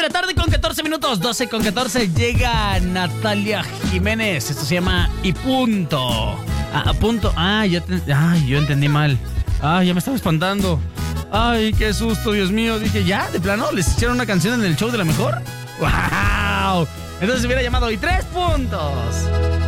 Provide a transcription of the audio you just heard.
la tarde con 14 minutos, 12 con 14, llega Natalia Jiménez. Esto se llama Y Punto. A punto. Yo entendí mal. Ya me estaba espantando. Ay, qué susto, Dios mío. Dije, ¿ya? ¿De plano? ¿Les hicieron una canción en el show de la mejor? ¡Wow! Entonces se hubiera llamado Y 3 puntos.